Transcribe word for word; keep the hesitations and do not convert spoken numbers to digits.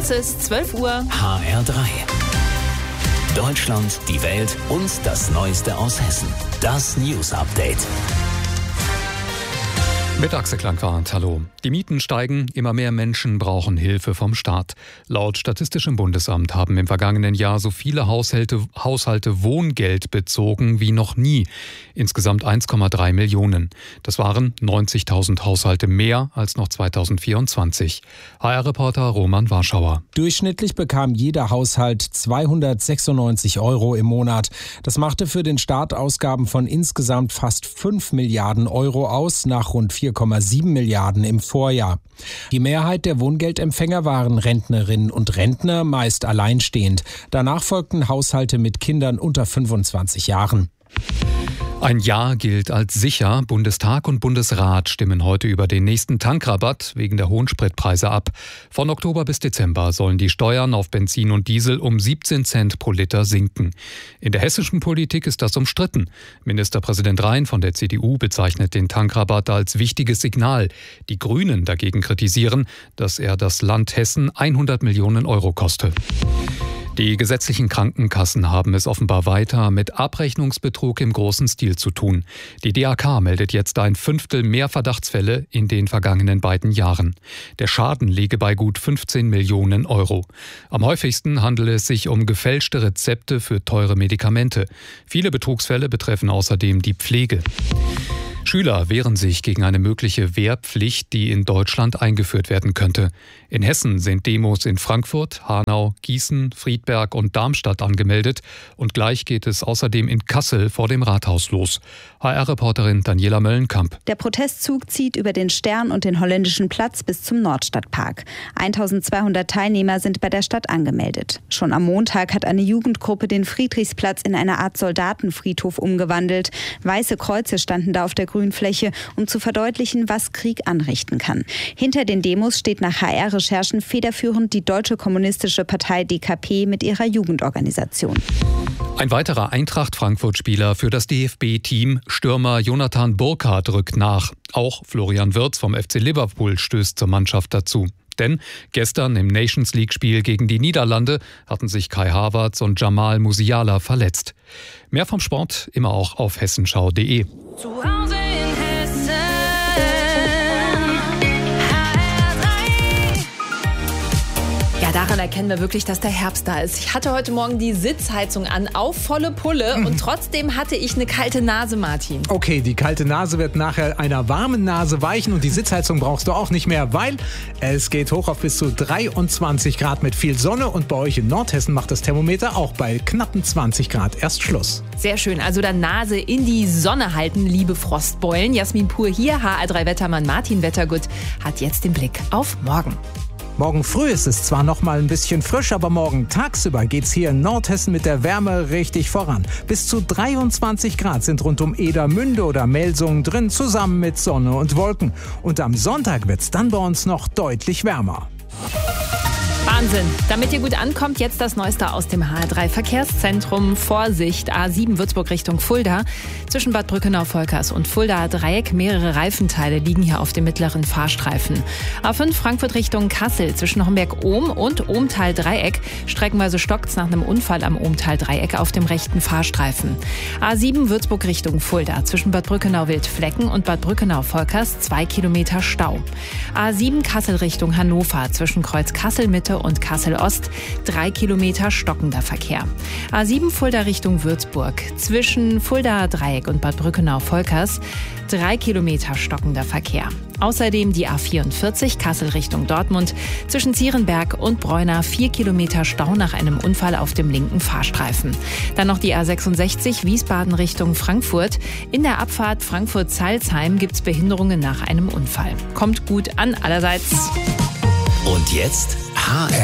Es ist zwölf Uhr. H R drei. Deutschland, die Welt und das Neueste aus Hessen. Das News Update. Mit Axel Klangwart, hallo. Die Mieten steigen, immer mehr Menschen brauchen Hilfe vom Staat. Laut Statistischem Bundesamt haben im vergangenen Jahr so viele Haushalte, Haushalte Wohngeld bezogen wie noch nie. Insgesamt eins Komma drei Millionen. Das waren neunzigtausend Haushalte mehr als noch zweitausendvierundzwanzig. H R-Reporter Roman Warschauer. Durchschnittlich bekam jeder Haushalt zweihundertsechsundneunzig Euro im Monat. Das machte für den Staat Ausgaben von insgesamt fast fünf Milliarden Euro aus, nach rund vier Komma sieben Milliarden im Vorjahr. Die Mehrheit der Wohngeldempfänger waren Rentnerinnen und Rentner, meist alleinstehend. Danach folgten Haushalte mit Kindern unter fünfundzwanzig Jahren. Ein Jahr gilt als sicher. Bundestag und Bundesrat stimmen heute über den nächsten Tankrabatt wegen der hohen Spritpreise ab. Von Oktober bis Dezember sollen die Steuern auf Benzin und Diesel um siebzehn Cent pro Liter sinken. In der hessischen Politik ist das umstritten. Ministerpräsident Rhein von der C D U bezeichnet den Tankrabatt als wichtiges Signal. Die Grünen dagegen kritisieren, dass er das Land Hessen hundert Millionen Euro koste. Die gesetzlichen Krankenkassen haben es offenbar weiter mit Abrechnungsbetrug im großen Stil zu tun. Die D A K meldet jetzt ein Fünftel mehr Verdachtsfälle in den vergangenen beiden Jahren. Der Schaden liege bei gut fünfzehn Millionen Euro. Am häufigsten handele es sich um gefälschte Rezepte für teure Medikamente. Viele Betrugsfälle betreffen außerdem die Pflege. Schüler wehren sich gegen eine mögliche Wehrpflicht, die in Deutschland eingeführt werden könnte. In Hessen sind Demos in Frankfurt, Hanau, Gießen, Friedberg und Darmstadt angemeldet. Und gleich geht es außerdem in Kassel vor dem Rathaus los. H R-Reporterin Daniela Möllenkamp. Der Protestzug zieht über den Stern und den Holländischen Platz bis zum Nordstadtpark. eintausendzweihundert Teilnehmer sind bei der Stadt angemeldet. Schon am Montag hat eine Jugendgruppe den Friedrichsplatz in eine Art Soldatenfriedhof umgewandelt. Weiße Kreuze standen da auf der Grünfläche, um zu verdeutlichen, was Krieg anrichten kann. Hinter den Demos steht nach H R-Recherchen federführend die Deutsche Kommunistische Partei D K P mit ihrer Jugendorganisation. Ein weiterer Eintracht-Frankfurt-Spieler für das D F B-Team, Stürmer Jonathan Burkhardt, rückt nach. Auch Florian Wirtz vom F C Liverpool stößt zur Mannschaft dazu. Denn gestern im Nations-League-Spiel gegen die Niederlande hatten sich Kai Havertz und Jamal Musiala verletzt. Mehr vom Sport immer auch auf hessenschau punkt de. Zu Hause in Hessen. Ja, daran erkennen wir wirklich, dass der Herbst da ist. Ich hatte heute Morgen die Sitzheizung an, auf volle Pulle. Mhm. Und trotzdem hatte ich eine kalte Nase, Martin. Okay, die kalte Nase wird nachher einer warmen Nase weichen. Und die Sitzheizung brauchst du auch nicht mehr, weil es geht hoch auf bis zu dreiundzwanzig Grad mit viel Sonne. Und bei euch in Nordhessen macht das Thermometer auch bei knappen zwanzig Grad erst Schluss. Sehr schön, also dann Nase in die Sonne halten, liebe Frostbeulen. Jasmin Pur hier, H R drei Wettermann Martin Wettergut hat jetzt den Blick auf morgen. Morgen früh ist es zwar noch mal ein bisschen frisch, aber morgen tagsüber geht's hier in Nordhessen mit der Wärme richtig voran. Bis zu dreiundzwanzig Grad sind rund um Edermünde oder Melsungen drin, zusammen mit Sonne und Wolken. Und am Sonntag wird's dann bei uns noch deutlich wärmer. Wahnsinn. Damit ihr gut ankommt, jetzt das Neueste aus dem H R drei Verkehrszentrum. Vorsicht, A sieben Würzburg Richtung Fulda. Zwischen Bad Brückenau-Volkers und Fulda Dreieck. Mehrere Reifenteile liegen hier auf dem mittleren Fahrstreifen. A fünf Frankfurt Richtung Kassel. Zwischen Homberg-Ohm und Ohmtal-Dreieck. Streckenweise stockt's nach einem Unfall am Ohmtal-Dreieck auf dem rechten Fahrstreifen. A sieben Würzburg Richtung Fulda. Zwischen Bad Brückenau-Wildflecken und Bad Brückenau-Volkers zwei Kilometer Stau. A sieben Kassel Richtung Hannover. Zwischen Kreuz Kassel-Mitte und Kassel-Ost drei Kilometer stockender Verkehr. A sieben Fulda Richtung Würzburg. Zwischen Fulda Dreieck und Bad Brückenau-Volkers drei Kilometer stockender Verkehr. Außerdem die A vierundvierzig Kassel Richtung Dortmund. Zwischen Zierenberg und Bräuna vier Kilometer Stau nach einem Unfall auf dem linken Fahrstreifen. Dann noch die A sechsundsechzig Wiesbaden Richtung Frankfurt. In der Abfahrt Frankfurt-Salzheim gibt es Behinderungen nach einem Unfall. Kommt gut an allerseits. Und jetzt H R